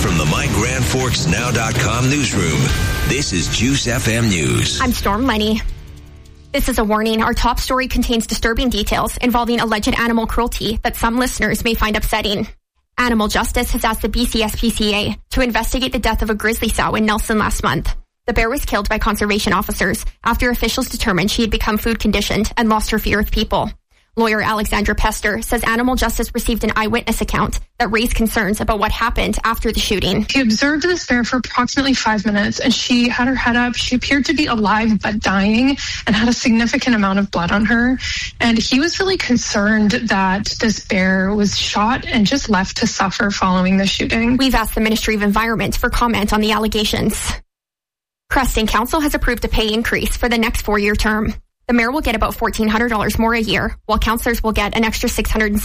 From the MyGrandForksNow.com newsroom, this is Juice FM News. I'm Storm Lenny. This is a warning. Our top story contains disturbing details involving alleged animal cruelty that some listeners may find upsetting. Animal Justice has asked the BCSPCA to investigate the death of a grizzly sow in Nelson last month. The bear was killed by conservation officers after officials determined she had become food conditioned and lost her fear of people. Lawyer Alexandra Pester says Animal Justice received an eyewitness account that raised concerns about what happened after the shooting. He observed this bear for approximately 5 minutes, and she had her head up. She appeared to be alive but dying and had a significant amount of blood on her. And he was really concerned that this bear was shot and just left to suffer following the shooting. We've asked the Ministry of Environment for comment on the allegations. Creston Council has approved a pay increase for the next 4-year term. The mayor will get about $1,400 more a year, while councillors will get an extra $600.